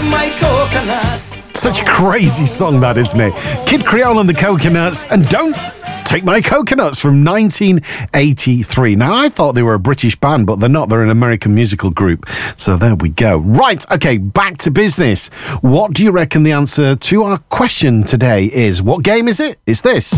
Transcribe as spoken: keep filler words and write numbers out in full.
my coconut. Such a crazy song, that, isn't it? Kid Creole and the Coconuts, and Don't Take My Coconuts from nineteen eighty-three. Now, I thought they were a British band, but they're not. They're an American musical group. So there we go. Right, okay, back to business. What do you reckon the answer to our question today is? What game is it? It's this.